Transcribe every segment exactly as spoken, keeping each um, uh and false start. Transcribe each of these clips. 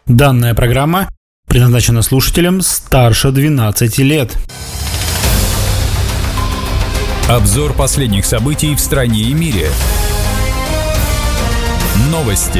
Данная программа предназначена слушателям старше двенадцати лет. Обзор последних событий в стране и мире. Новости.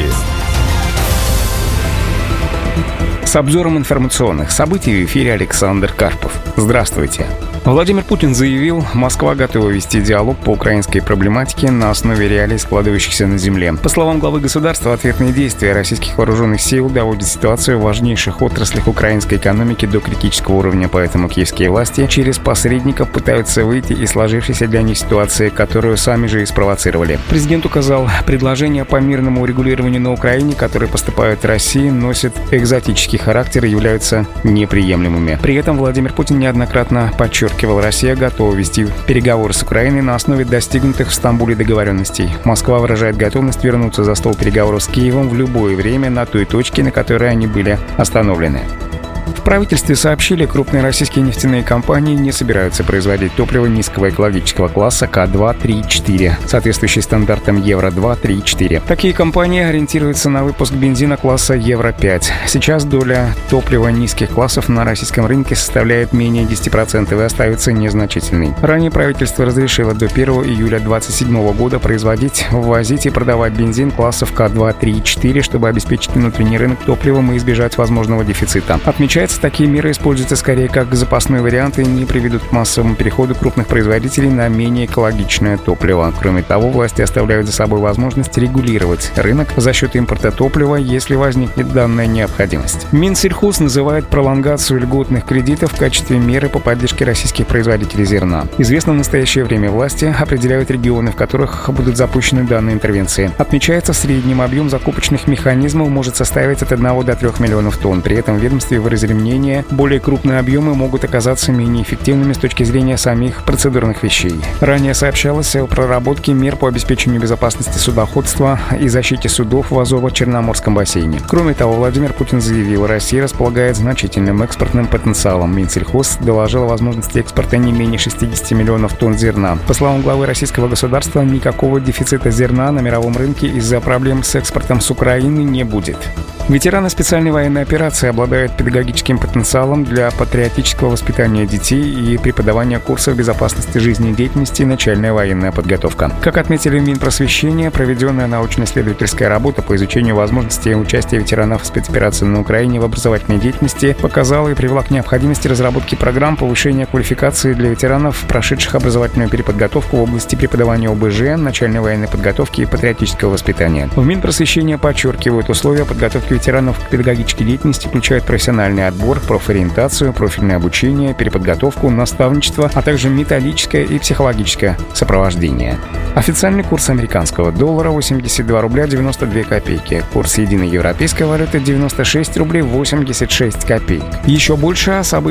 С обзором информационных событий в эфире Александр Карпов. Здравствуйте. Владимир Путин заявил, Москва готова вести диалог по украинской проблематике на основе реалий, складывающихся на земле. По словам главы государства, ответные действия российских вооруженных сил доводят ситуацию в важнейших отраслях украинской экономики до критического уровня, поэтому киевские власти через посредников пытаются выйти из сложившейся для них ситуации, которую сами же и спровоцировали. Президент указал, предложения по мирному урегулированию на Украине, которые поступают в России, носят экзотический характер и являются неприемлемыми. При этом Владимир Путин неоднократно подчеркивал, Россия готова вести переговоры с Украиной на основе достигнутых в Стамбуле договоренностей. Москва выражает готовность вернуться за стол переговоров с Киевом в любое время на той точке, на которой они были остановлены. В правительстве сообщили, крупные российские нефтяные компании не собираются производить топливо низкого экологического класса К два, три, четыре, соответствующий стандартам Евро два, три, четыре. Такие компании ориентируются на выпуск бензина класса Евро пять. Сейчас доля топлива низких классов на российском рынке составляет менее десять процентов и остается незначительной. Ранее правительство разрешило до первого июля две тысячи двадцать седьмого года производить, ввозить и продавать бензин классов К два, три, четыре, чтобы обеспечить внутренний рынок топливом и избежать возможного дефицита. Отмечается, такие меры используются скорее как запасной вариант и не приведут к массовому переходу крупных производителей на менее экологичное топливо. Кроме того, власти оставляют за собой возможность регулировать рынок за счет импорта топлива, если возникнет данная необходимость. Минсельхоз называет пролонгацию льготных кредитов в качестве меры по поддержке российских производителей зерна. Известно, в настоящее время власти определяют регионы, в которых будут запущены данные интервенции. Отмечается, в среднем объем закупочных механизмов может составить от одного до трёх миллионов тонн. При этом в ведомстве выразили мнение, более крупные объемы могут оказаться менее эффективными с точки зрения самих процедурных вещей. Ранее сообщалось о проработке мер по обеспечению безопасности судоходства и защите судов в Азово-Черноморском бассейне. Кроме того, Владимир Путин заявил, Россия располагает значительным экспортным потенциалом. Минсельхоз доложил о возможности экспорта не менее шестидесяти миллионов тонн зерна. По словам главы российского государства, никакого дефицита зерна на мировом рынке из-за проблем с экспортом с Украины не будет. Ветераны специальной военной операции обладают педагогическим потенциалом для патриотического воспитания детей и преподавания курсов безопасности жизнедеятельности и начальная военная подготовка. Как отметили в Минпросвещения, проведенная научно-исследовательская работа по изучению возможностей участия ветеранов в спецоперации на Украине в образовательной деятельности показала и привела к необходимости разработки программ повышения квалификации для ветеранов, прошедших образовательную переподготовку в области преподавания О Б Ж, начальной военной подготовки и патриотического воспитания. В Минпросвещения подчеркивают, условия подготовки ветеранов к педагогической деятельности включают профессиональный отбор, профориентацию, профильное обучение, переподготовку, наставничество, а также методическое и психологическое сопровождение. Официальный курс американского доллара восемьдесят два рубля девяносто две копейки. Курс единой европейской валюты девяносто шесть рублей восемьдесят шесть копеек. Еще больше о событиях